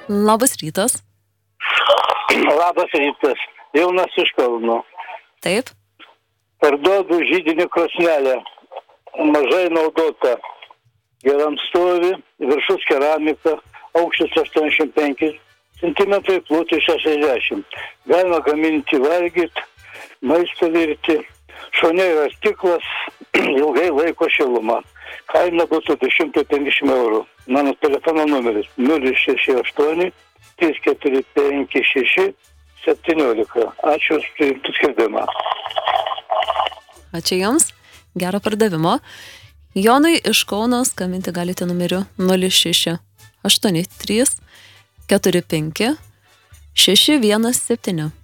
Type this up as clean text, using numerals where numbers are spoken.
Labas rytas. Labas rytas. Jonas iš Kauno. Taip. Parduodu židinį krosnelę. Mažai naudota. Geram stovi, viršus keramika, aukštis 85 cm, plūtis 60. Galima gaminti valgyti, maistą virti. Šone yra stiklas, ilgai laiko šilumą. Kaina būtų 250 eurų. Mano telefono numeris 068 3456 17. Ačiū už skelbimą. Ačiū Jums. Gero pardavimo. Jonui iš Kauno skambinti galite numeriu 06 83 45 617.